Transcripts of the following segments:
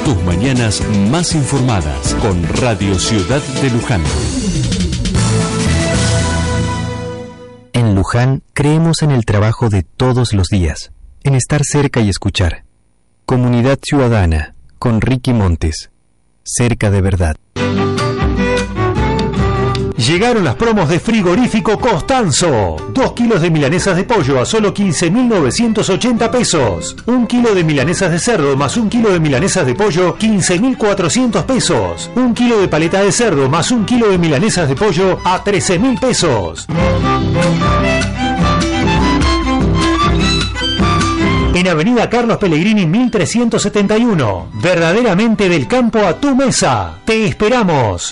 Tus mañanas más informadas con Radio Ciudad de Luján. En Luján creemos en el trabajo de todos los días, en estar cerca y escuchar. Comunidad Ciudadana, con Ricky Montes. Cerca de verdad. Llegaron las promos de Frigorífico Costanzo. 2 kilos de milanesas de pollo a solo 15.980 pesos. 1 kilo de milanesas de cerdo más 1 kilo de milanesas de pollo, 15.400 pesos. 1 kilo de paleta de cerdo más 1 kilo de milanesas de pollo a 13.000 pesos. En Avenida Carlos Pellegrini 1371. Verdaderamente del campo a tu mesa. Te esperamos.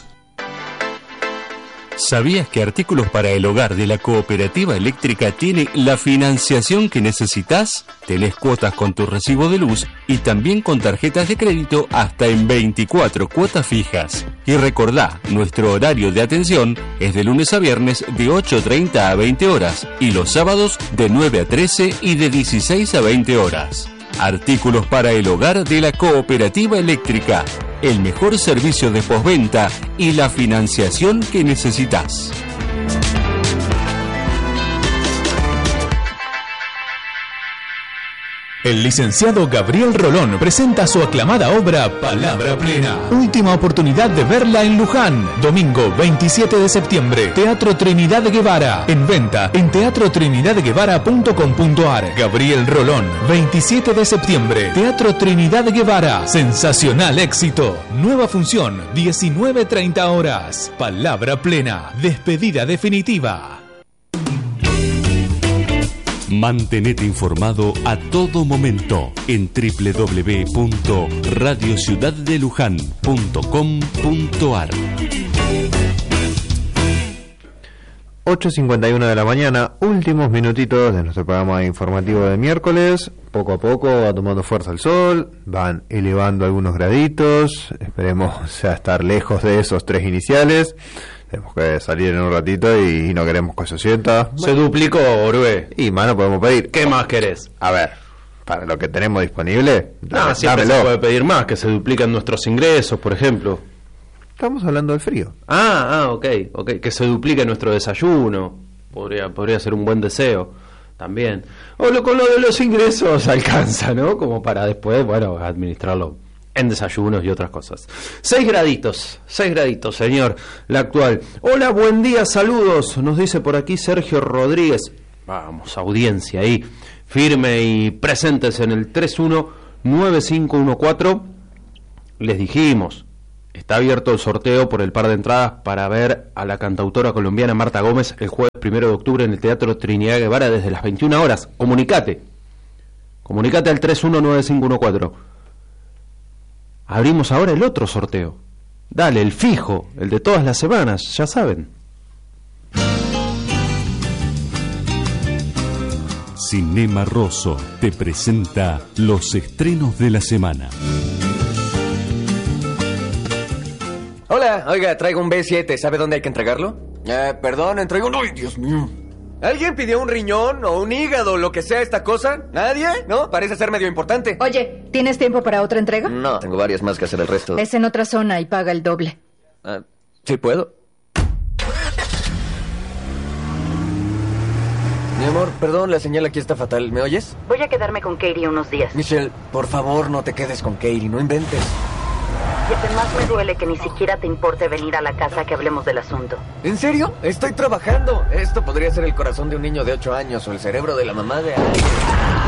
¿Sabías que Artículos para el Hogar de la Cooperativa Eléctrica tiene la financiación que necesitas? Tenés cuotas con tu recibo de luz y también con tarjetas de crédito hasta en 24 cuotas fijas. Y recordá, nuestro horario de atención es de lunes a viernes de 8:30 a 20 horas y los sábados de 9 a 13 y de 16 a 20 horas. Artículos para el Hogar de la Cooperativa Eléctrica. El mejor servicio de postventa y la financiación que necesitas. El licenciado Gabriel Rolón presenta su aclamada obra Palabra Plena. Última oportunidad de verla en Luján. Domingo 27 de septiembre. Teatro Trinidad Guevara. En venta en teatrotrinidadguevara.com.ar. Gabriel Rolón, 27 de septiembre. Teatro Trinidad Guevara. Sensacional éxito. Nueva función, 19:30 horas. Palabra Plena. Despedida definitiva. Mantenete informado a todo momento en www.radiociudaddeluján.com.ar. 8:51 de la mañana, últimos minutitos de nuestro programa informativo de miércoles. Poco a poco va tomando fuerza el sol, van elevando algunos graditos, esperemos ya estar lejos de esos 3 iniciales. Tenemos que salir en un ratito y no queremos que se sienta. Se duplicó, Orue. Y más no podemos pedir. ¿Qué más querés? A ver, para lo que tenemos disponible, siempre se puede pedir más, que se dupliquen nuestros ingresos, por ejemplo. Estamos hablando del frío. Ok, que se duplique nuestro desayuno. Podría ser un buen deseo también. Con lo de los ingresos alcanza, ¿no? Como para después, administrarlo en desayunos y otras cosas. 6 graditos, señor, la actual. Hola, buen día, saludos, nos dice por aquí Sergio Rodríguez. Vamos, audiencia ahí, firme y presentes en el 319514. Les dijimos, está abierto el sorteo por el par de entradas para ver a la cantautora colombiana Marta Gómez el jueves 1 de octubre en el Teatro Trinidad Guevara desde las 21 horas. Comunicate al 319514. Abrimos ahora el otro sorteo. Dale, el fijo, el de todas las semanas, ya saben. Cinema Rosso te presenta los estrenos de la semana. Hola, oiga, traigo un B7, ¿sabe dónde hay que entregarlo? Perdón, entrego un... ¡Ay, Dios mío! ¿Alguien pidió un riñón o un hígado, lo que sea esta cosa? ¿Nadie? ¿No? Parece ser medio importante. Oye, ¿tienes tiempo para otra entrega? No, tengo varias más que hacer el resto. Es en otra zona y paga el doble. ¿Sí puedo? Mi amor, perdón, la señal aquí está fatal. ¿Me oyes? Voy a quedarme con Katie unos días. Michelle, por favor, no te quedes con Katie, no inventes. Y además me duele que ni siquiera te importe venir a la casa que hablemos del asunto. ¿En serio? Estoy trabajando. Esto podría ser el corazón de un niño de 8 años o el cerebro de la mamá de alguien.